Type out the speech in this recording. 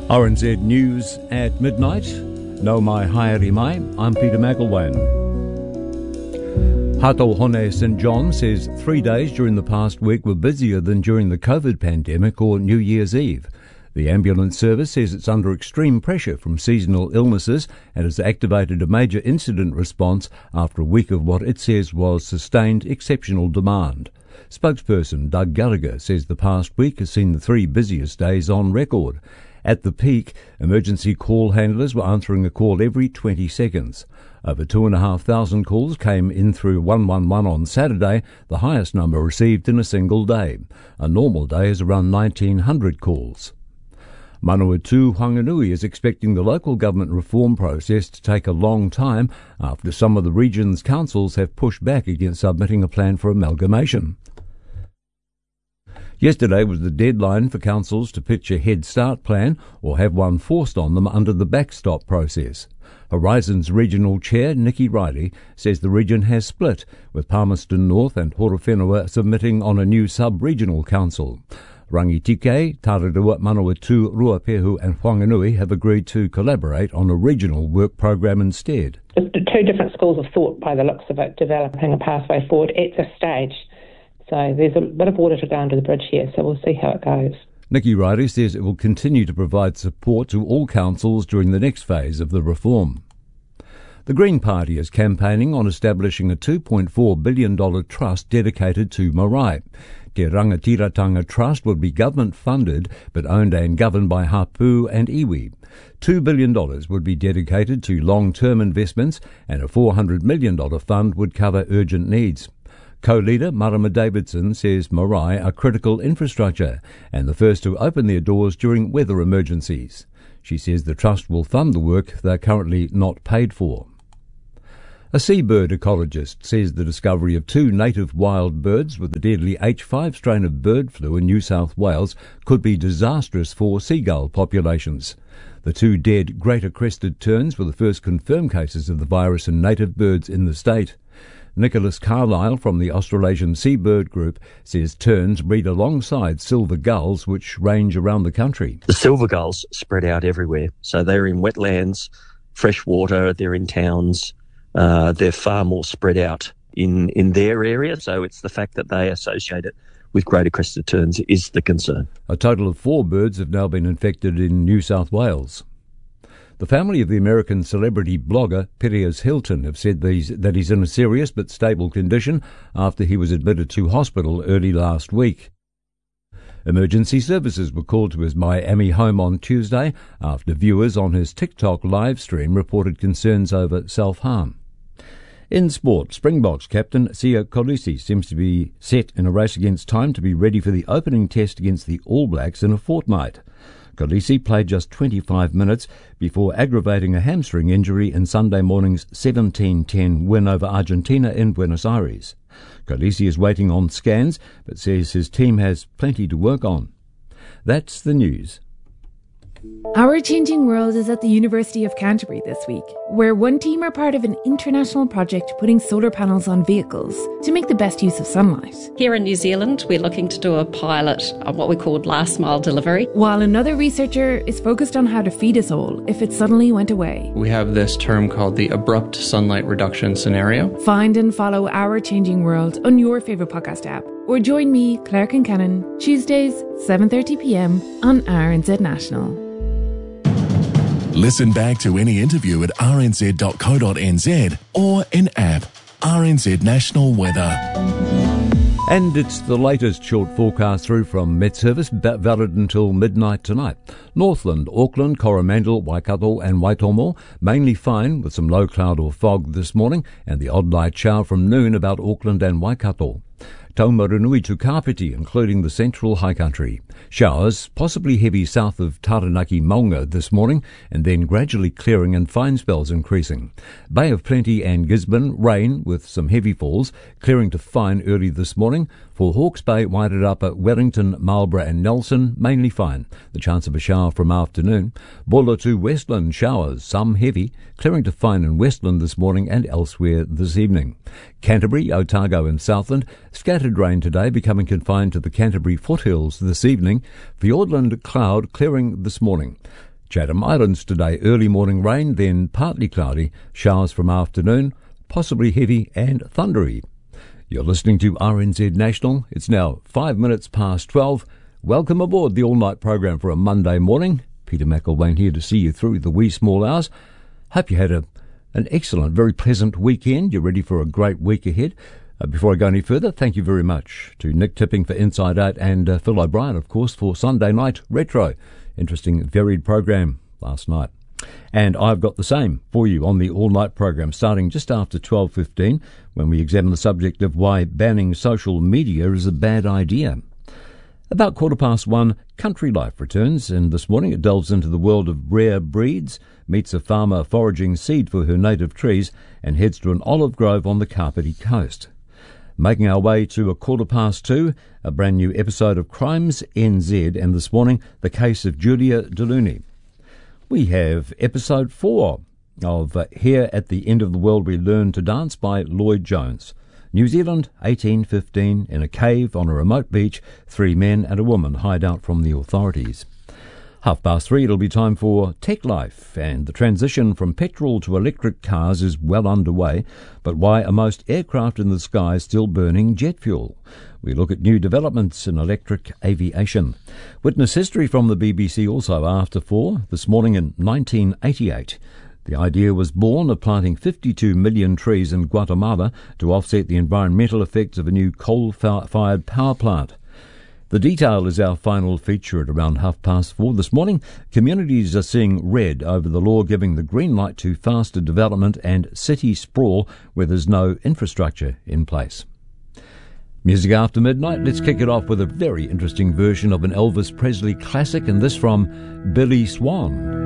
RNZ News at midnight. No mai haere mai. I'm Peter McElwain. Hato Hone St John says 3 days during the past week were busier than during the COVID pandemic or New Year's Eve. The ambulance service says it's under extreme pressure from seasonal illnesses and has activated a major incident response after a week of what it says was sustained exceptional demand. Spokesperson Doug Gallagher says the past week has seen the 3 busiest days on record. At the peak, emergency call handlers were answering a call every 20 seconds. Over 2,500 calls came in through 111 on Saturday, the highest number received in a single day. A normal day is around 1,900 calls. Manawatu Whanganui is expecting the local government reform process to take a long time after some of the region's councils have pushed back against submitting a plan for amalgamation. Yesterday was the deadline for councils to pitch a Head Start plan or have one forced on them under the backstop process. Horizon's regional chair, Nikki Riley, says the region has split, with Palmerston North and Horowhenua submitting on a new sub-regional council. Rangitike, Tararua, Manawatu, Ruapehu and Whanganui have agreed to collaborate on a regional work program instead. The 2 different schools of thought by the looks of it, developing a pathway forward at this stage. So there's a bit of water to go under the bridge here, so we'll see how it goes. Nikki Riley says it will continue to provide support to all councils during the next phase of the reform. The Green Party is campaigning on establishing a $2.4 billion trust dedicated to marae. Te Rangatiratanga Trust would be government-funded but owned and governed by Hapu and Iwi. $2 billion would be dedicated to long-term investments and a $400 million fund would cover urgent needs. Co-leader Marama Davidson says marae are critical infrastructure and the first to open their doors during weather emergencies. She says the trust will fund the work they're currently not paid for. A seabird ecologist says the discovery of 2 native wild birds with the deadly H5 strain of bird flu in New South Wales could be disastrous for seagull populations. The 2 dead greater crested terns were the first confirmed cases of the virus in native birds in the state. Nicholas Carlisle from the Australasian Seabird Group says terns breed alongside silver gulls which range around the country. The silver gulls spread out everywhere. So they're in wetlands, fresh water, they're in towns. They're far more spread out in their area. So it's the fact that they associate it with greater crested terns is the concern. A total of 4 birds have now been infected in New South Wales. The family of the American celebrity blogger Perez Hilton have said that he's in a serious but stable condition after he was admitted to hospital early last week. Emergency services were called to his Miami home on Tuesday after viewers on his TikTok live stream reported concerns over self-harm. In sport, Springboks captain Siya Kolisi seems to be set in a race against time to be ready for the opening test against the All Blacks in a fortnight. Kolisi played just 25 minutes before aggravating a hamstring injury in Sunday morning's 17-10 win over Argentina in Buenos Aires. Kolisi is waiting on scans, but says his team has plenty to work on. That's the news. Our Changing World is at the University of Canterbury this week, where one team are part of an international project putting solar panels on vehicles to make the best use of sunlight. Here in New Zealand, we're looking to do a pilot on what we call last mile delivery. While another researcher is focused on how to feed us all if it suddenly went away. We have this term called the abrupt sunlight reduction scenario. Find and follow Our Changing World on your favourite podcast app. Or join me, Claire Kincannon, Tuesdays, 7:30pm on RNZ National. Listen back to any interview at rnz.co.nz or in app RNZ National Weather. And it's the latest short forecast through from Met Service, valid until midnight tonight. Northland, Auckland, Coromandel, Waikato and Waitomo, mainly fine with some low cloud or fog this morning and the odd light shower from noon about Auckland and Waikato. Taumarunui to Kapiti, including the central high country. Showers, possibly heavy south of Taranaki Maunga this morning, and then gradually clearing and fine spells increasing. Bay of Plenty and Gisborne, rain with some heavy falls, clearing to fine early this morning. For Hawke's Bay, Wairarapa, Wellington, Marlborough and Nelson, mainly fine. The chance of a shower from afternoon. Bulla to Westland, showers, some heavy, clearing to fine in Westland this morning and elsewhere this evening. Canterbury, Otago and Southland, scattered rain today, becoming confined to the Canterbury foothills this evening. Fiordland, cloud, clearing this morning. Chatham Islands today, early morning rain, then partly cloudy, showers from afternoon, possibly heavy and thundery. You're listening to RNZ National. It's now 5 minutes past 12. Welcome aboard the all-night program for a Monday morning. Peter McElwain here to see you through the wee small hours. Hope you had an excellent, very pleasant weekend. You're ready for a great week ahead. Before I go any further, thank you very much to Nick Tipping for Inside Out and Phil O'Brien, of course, for Sunday Night Retro. Interesting, varied program last night. And I've got the same for you on the all-night program, starting just after 12:15, when we examine the subject of why banning social media is a bad idea. About 1:15, Country Life returns, and this morning it delves into the world of rare breeds, meets a farmer foraging seed for her native trees, and heads to an olive grove on the Kapiti coast. Making our way to 2:15, a brand new episode of Crimes NZ, and this morning, the case of Julia Deluni. We have episode 4 of Here at the End of the World We Learn to Dance by Lloyd Jones. New Zealand, 1815, in a cave on a remote beach, 3 men and a woman hide out from the authorities. 3:30, it'll be time for Tech Life, and the transition from petrol to electric cars is well underway, but why are most aircraft in the sky still burning jet fuel? We look at new developments in electric aviation. Witness history from the BBC also after 4, this morning in 1988. The idea was born of planting 52 million trees in Guatemala to offset the environmental effects of a new coal-fired power plant. The detail is our final feature at around 4:30 this morning. Communities are seeing red over the law giving the green light to faster development and city sprawl where there's no infrastructure in place. Music after midnight, let's kick it off with a very interesting version of an Elvis Presley classic, and this from Billy Swan.